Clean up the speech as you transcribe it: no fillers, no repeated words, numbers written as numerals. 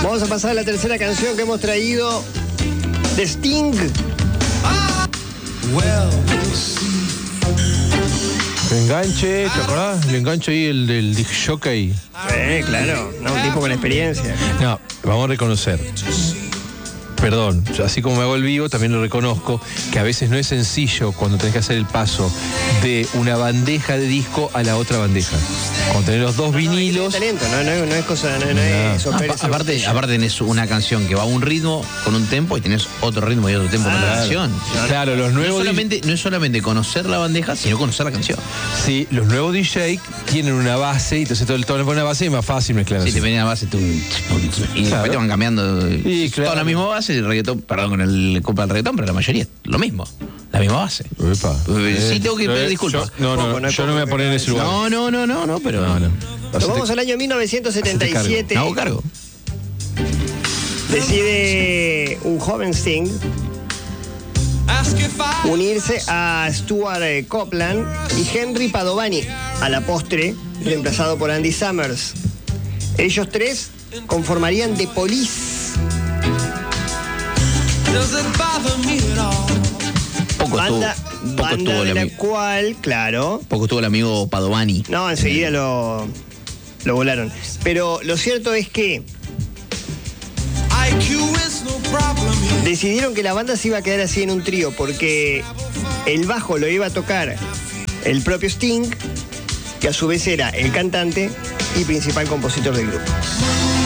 Vamos a pasar a la tercera canción que hemos traído de Sting. El enganche, ¿te acordás? El enganche ahí, el del disc jockey. Claro, no, un tipo con experiencia. No, vamos a reconocer. Perdón, así como me hago el vivo, también lo reconozco, que a veces no es sencillo cuando tenés que hacer el paso de una bandeja de disco a la otra bandeja. Cuando tenés los dos vinilos... Talento, no es cosa, no es aparte tenés una canción que va a un ritmo con un tempo y tenés otro ritmo y otro tempo con otra canción. Claro, los nuevos... No es solamente conocer la bandeja, sino conocer la canción. Sí, los nuevos DJ tienen una base, y entonces todo le ponen una base y es más fácil mezclar. Sí, te ponen la base y después te van cambiando. Y claro. Toda la misma base, el reggaetón, perdón con el culpa del reggaetón, pero la mayoría lo mismo. La misma base. Sí, tengo que pedir disculpas. Yo no me voy a poner en ese lugar. No, pero... Nos vamos al año 1977. Me hago cargo. Decide un joven Sting unirse a Stuart Copeland y Henry Padovani, a la postre reemplazado por Andy Summers. Ellos tres conformarían The Police. Banda de la cual, claro... Poco estuvo el amigo Padovani. No, enseguida lo volaron. Pero lo cierto es que decidieron que la banda se iba a quedar así en un trío, porque el bajo lo iba a tocar el propio Sting, que a su vez era el cantante y principal compositor del grupo.